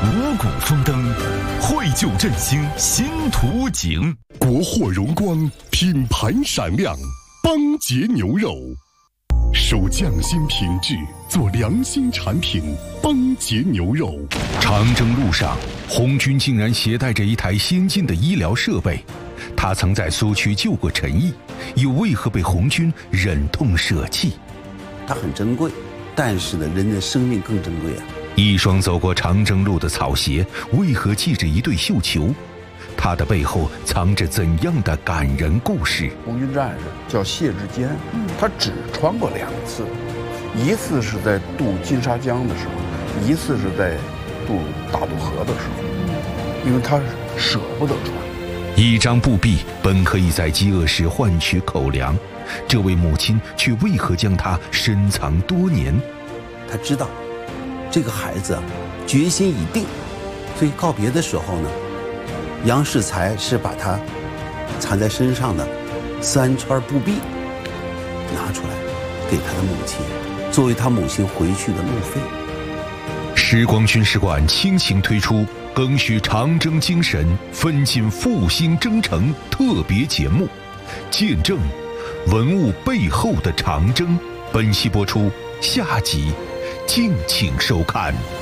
五谷丰登，绘就振兴新图景。 国货荣光，品牌闪亮，邦杰牛肉，守匠心品质，做良心产品。邦杰牛肉。 长征路上，红军竟然携带着一台先进的医疗设备。他曾在苏区救过陈毅，又为何被红军忍痛舍弃？ 它很珍贵，但是呢，人的生命更珍贵啊。 一双走过长征路的草鞋，为何系着一对绣球？它的背后藏着怎样的感人故事？ 红军战士叫谢志坚，他只穿过2次，一次是在渡金沙江的时候，一次是在渡大渡河的时候，因为他舍不得穿。 一张布币本可以在饥饿时换取口粮，这位母亲却为何将它深藏多年？ 他知道这个孩子决心已定，所以告别的时候呢，杨世才是把他藏在身上的3圈布币拿出来给他的母亲，作为他母亲回去的路费。 时光军事馆倾情推出赓续长征精神、奋进复兴征程特别节目，见证文物背后的长征。本期播出，下集敬请收看。